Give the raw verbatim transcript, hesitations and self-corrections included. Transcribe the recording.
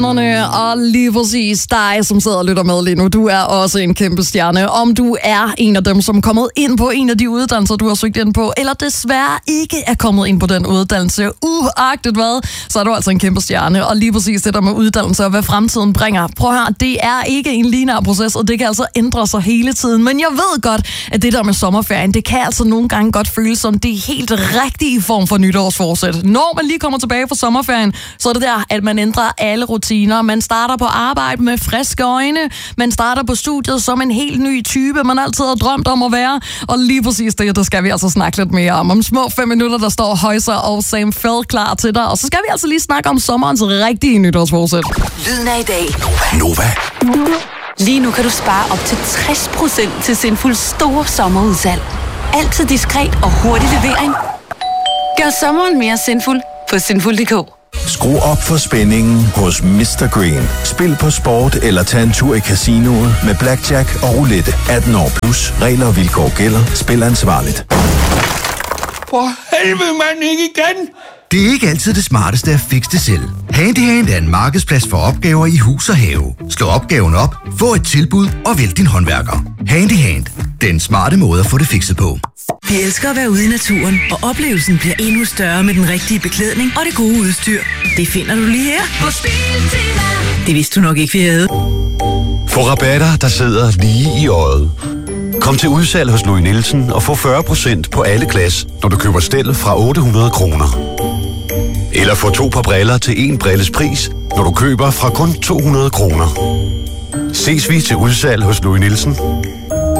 Og lige præcis dig, som sidder og lytter med lige nu, du er også en kæmpe stjerne. Om du er en af dem, som er kommet ind på en af de uddannelser, du har søgt ind på, eller desværre ikke er kommet ind på den uddannelse, uagtet hvad, så er du altså en kæmpe stjerne. Og lige præcis det der med uddannelse og hvad fremtiden bringer. Prøv at høre, det er ikke en lineær proces, og det kan altså ændre sig hele tiden. Men jeg ved godt, at det der med sommerferien, det kan altså nogle gange godt føles som det helt rigtige form for nytårsforsæt. Når man lige kommer tilbage fra sommerferien, så er det der, at man ændrer alle rutiner. Man starter på arbejde med friske øjne. Man starter på studiet som en helt ny type, man altid har drømt om at være. Og lige præcis det, der skal vi altså snakke lidt mere om. Om små fem minutter, der står Højser og Sam Feld klar til dig. Og så skal vi altså lige snakke om sommerens rigtige nytårsforsæt. Lyden af i dag. Nova. Lige nu kan du spare op til tres procent til Sinfulds store sommerudsalg. Altid diskret og hurtig levering. Gør sommeren mere sinful på sinful punktum d k. Skru op for spændingen hos mister Green. Spil på sport eller tag en tur i casinoet med blackjack og roulette. atten år plus. Regler og vilkår gælder. Spil ansvarligt. For helvede, mand, ikke igen! Det er ikke altid det smarteste at fikse det selv. Handyhand er en markedsplads for opgaver i hus og have. Slå opgaven op, få et tilbud og vælg din håndværker. Handyhand. Den smarte måde at få det fikset på. Vi elsker at være ude i naturen, og oplevelsen bliver endnu større med den rigtige beklædning og det gode udstyr. Det finder du lige her på Biltema. Det vidste du nok ikke, vi havde. Få rabatter, der sidder lige i øjet. Kom til udsalg hos Louis Nielsen og få fyrre procent på alle glas, når du køber stel fra otte hundrede kroner. Eller få to par briller til en brilles pris, når du køber fra kun to hundrede kroner. Ses vi til udsalg hos Louis Nielsen.